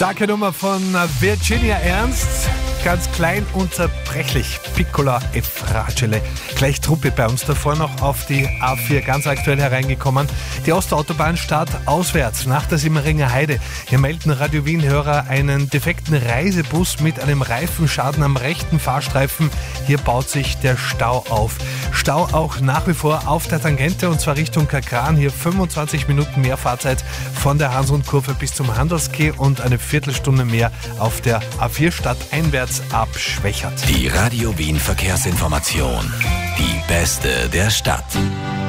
Starke Nummer von Virginia Ernst. Ganz klein und zerbrechlich. Piccola e fragile. Gleich Truppe bei uns davor noch auf die A4 ganz aktuell hereingekommen. Die Ostautobahn startet auswärts nach der Simmeringer Heide. Hier melden Radio Wien-Hörer einen defekten Reisebus mit einem Reifenschaden am rechten Fahrstreifen. Hier baut sich der Stau auf. Stau auch nach wie vor auf der Tangente und zwar Richtung Kakran. Hier 25 Minuten mehr Fahrzeit von der Hansrundkurve bis zum Handelskeh und eine Viertelstunde mehr auf der A4 stadteinwärts ab Schwächert. Die Radio Wien Verkehrsinformation. Die beste der Stadt.